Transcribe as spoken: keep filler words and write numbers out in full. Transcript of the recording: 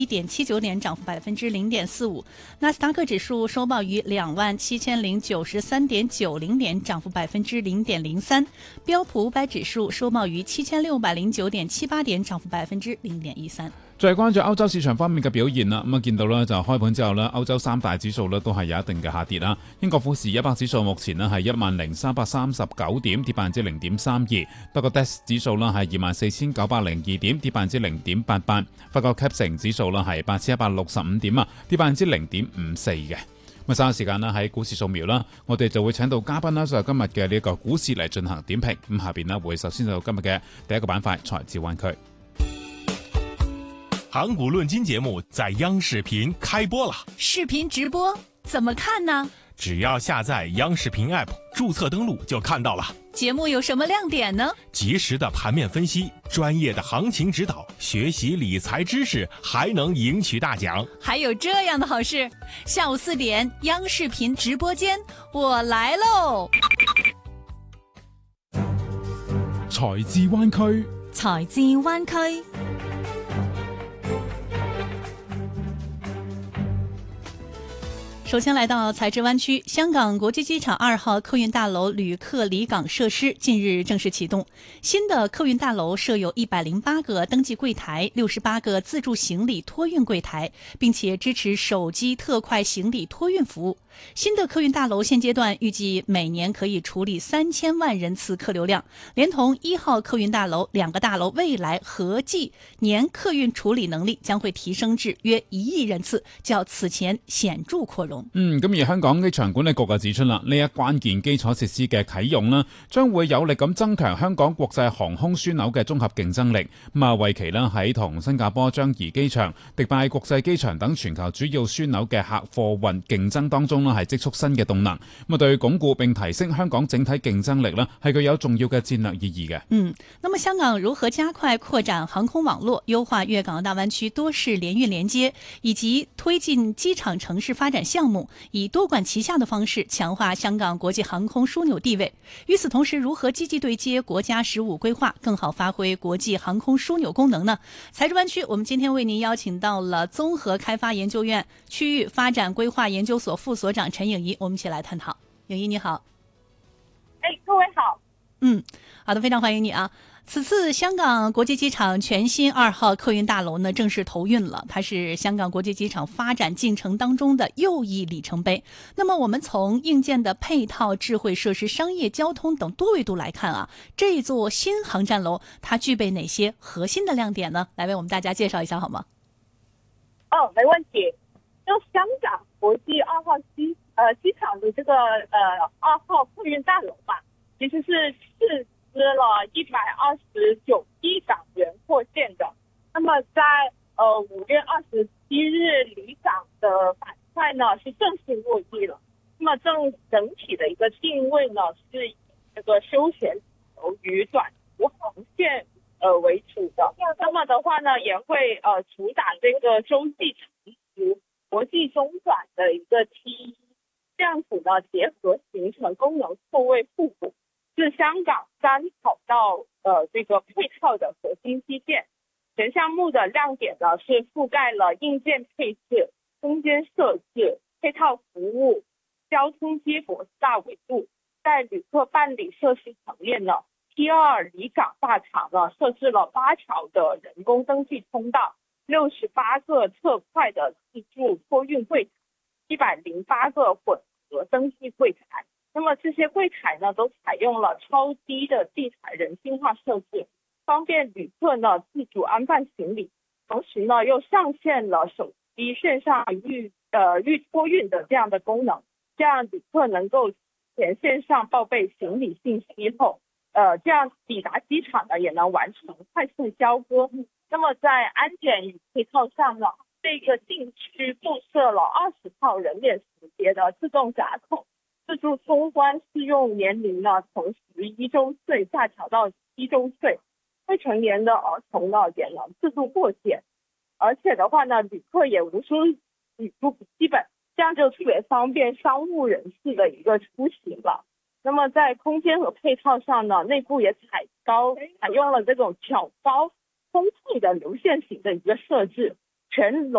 一点七九点，涨幅百分之零点四五。纳斯达克指数收报于两万七千零九十三点九零点，涨幅百分之零點零三。標普五百指數收報於七千六百零九點七八點，漲幅百分之零點一三。 再關注歐洲市場方面嘅表現啦，咁啊見到咧就開盤之後咧，歐洲三大指數咧都係有一定嘅下跌啦。英國富時一百指數目前咧係一萬零三百三十九點，跌百分之零點三二。不過 D A X 指數咧係二萬四千九百零二點，跌百分之零點八八。法國 C A C 指數咧係八千一百六十五點啊，跌百分之零點五四嘅。咁稍後時間啦，喺股市掃描啦，我哋就會請到嘉賓啦，就係今日嘅呢個股市嚟進行點評。咁下邊呢會首先到今日嘅第一個板塊財智灣區。 港股論金節目在央視頻開播了， 視頻直播怎麼看呢？ 只要下載央視頻 App， 註冊登錄就看到了。 節目有什麼亮點呢？ 及時的盤面分析，專業的行情指導，學習理財知識，還能贏取大獎。 還有這樣的好事，下午四點央視頻直播間，我來嘍！ 財智灣區， 財智灣區。首先來到財智灣區，香港國際機場二號客運大樓旅客離港設施近日正式啟動。新的客運大樓設有一百零八個登記櫃台，六十八個自助行李托運櫃台，並且支持手機特快行李托運服務。新的客運大樓現階段預計每年可以處理三千萬人次客流量，連同一號客運大樓，兩個大樓未來合計年客運處理能力將會提升至約一億人次，較此前顯著擴容。 嗯，咁而香港機場管理局就指出啦，呢一關鍵基礎設施嘅啟用啦，將會有力咁增強香港國際航空樞紐嘅綜合競爭力。咁啊，為期啦喺同新加坡樟宜機場、迪拜國際機場等全球主要樞紐嘅客貨運競爭當中啦，係積蓄新嘅動能。咁啊，對鞏固並提升香港整體競爭力啦，係具有重要嘅戰略意義嘅。 嗯，那麼香港如何加快擴展航空網絡，優化粵港澳大灣區多式聯運連接，以及推進機場城市發展項目，以多管齊下的方式強化香港國際航空樞紐地位。與此同時，如何積極對接國家十五規劃，更好發揮國際航空樞紐功能呢？財智灣區，我們今天為您邀請到了綜合開發研究院區域發展規劃研究所副所長陳穎儀，我們一起來探討。穎儀你好。 哎，各位好。 嗯，好的，非常歡迎你啊。此次香港國際機場全新二號客運大樓呢正式投運了，它是香港國際機場發展進程當中的又一里程碑。那麼我們從硬件的配套、智慧設施、商業交通等多維度來看啊，這座新航站樓它具備哪些核心的亮點呢？來為我們大家介紹一下好嗎？ 哦，沒問題。就香港國際二號機呃機場的這個呃二號客運大樓吧，其實是是。支了一百二十九億港元擴建的。那麼在呃五月二十七日離港的板塊呢是正式落地了。那麼正整體的一個定位呢是以這個休閒遊與短途航線呃為主的。那麼的話呢也會呃主打這個洲際長途、國際中轉的一個 T 一，這樣子呢結合形成功能錯位互補。是香港三跑道呃這個配套的核心基建，全項目的亮點呢是覆蓋了硬件配置、空間設置、配套服務、交通接駁大維度。在旅客辦理設施層面呢 ，T 二離港大場呢設置了八條的人工登記通道，六十八個特快的自助托運櫃台，一百零八個混合登記櫃台。那麼這些櫃台呢，都採用了超低的地台人性化設置，方便旅客呢自主安放行李。同時呢，又上線了手機線上預呃預托運的這樣的功能，這樣旅客能夠前線上報備行李信息後，呃，這樣抵達機場呢，也能完成快速交割。那麼在安檢與配套上呢，這個禁區布設了二十套人臉識別的自動閘口。自助通關適用年齡呢，從十一周歲下調到七周歲，未成年的兒童呢也能自助過檢，而且的話呢，旅客也無需旅遊筆記本，這樣就特別方便商務人士的一個出行了。那麼在空間和配套上呢，內部也採高採用了這種挑高通透的流線型的一個設置。 全